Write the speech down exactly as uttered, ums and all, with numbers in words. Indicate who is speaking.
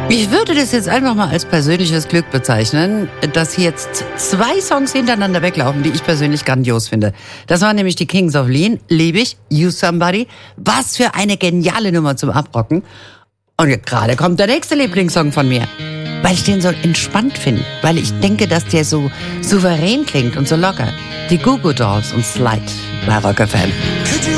Speaker 1: Ich würde das jetzt einfach mal als persönliches Glück bezeichnen, dass jetzt zwei Songs hintereinander weglaufen, die ich persönlich grandios finde. Das waren nämlich die Kings of Lean, liebe ich, You Somebody. Was für eine geniale Nummer zum Abrocken. Und gerade kommt der nächste Lieblingssong von mir, weil ich den so entspannt finde, weil ich denke, dass der so souverän klingt und so locker. Die Goo Goo Dolls und Slide bei Rock F M.